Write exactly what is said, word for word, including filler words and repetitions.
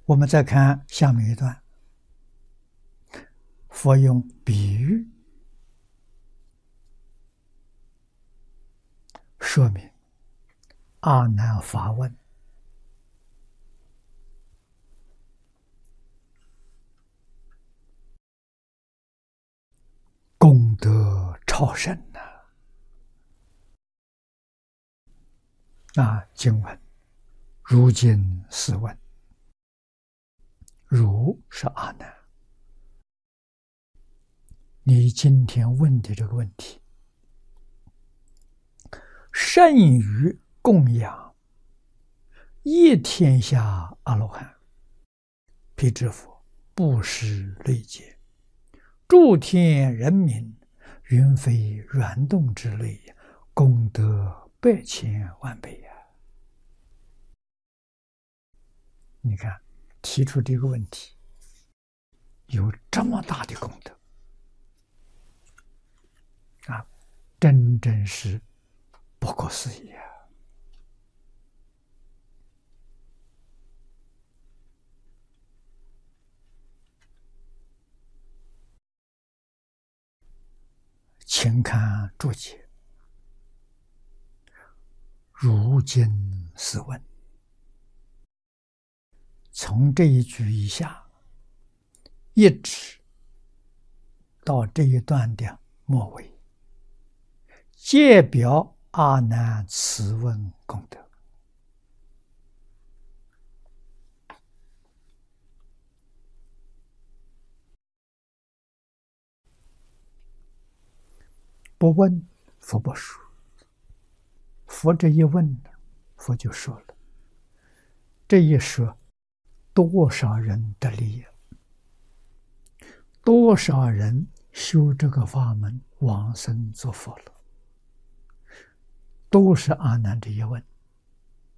我们再看下面一段，佛用比喻说明阿难发问，功德超深呐！啊，经文如今试问，如是阿难，你今天问的这个问题，甚于供养一天下阿罗汉，辟支佛，布施累劫，诸天人民，云飞软动之类，功德百千万倍呀！你看，提出这个问题，有这么大的功德啊，真真是不可思议啊！请看注解，如今试问，从这一句以下，一直到这一段的末尾，皆表阿难此问功德。不问，佛不说。佛这一问，佛就说了。这一说，多少人得利益，多少人修这个法门往生做佛了，都是阿难这一问。